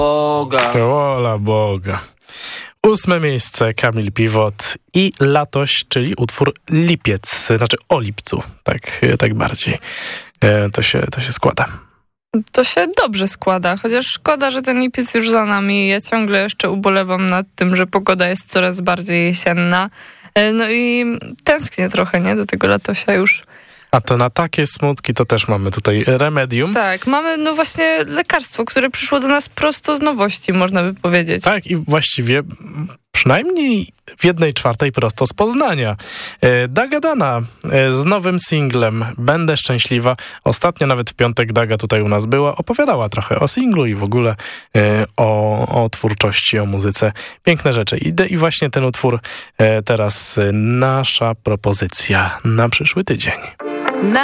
Boga. Wola Boga. 8. miejsce Kamil Piwot i Latoś, czyli utwór Lipiec, znaczy o lipcu, tak bardziej to się składa. To się dobrze składa, chociaż szkoda, że ten lipiec już za nami. Ja ciągle jeszcze ubolewam nad tym, że pogoda jest coraz bardziej jesienna. No i tęsknię trochę, nie? Do tego Latosia już. A to na takie smutki to też mamy tutaj remedium. Tak, mamy no właśnie lekarstwo, które przyszło do nas prosto z nowości, można by powiedzieć. Tak i właściwie przynajmniej w 1/4 prosto z Poznania. Daga Dana z nowym singlem Będę szczęśliwa. Ostatnio nawet w piątek Daga tutaj u nas była. Opowiadała trochę o singlu i w ogóle o twórczości, o muzyce. Piękne rzeczy. I właśnie ten utwór teraz nasza propozycja na przyszły tydzień.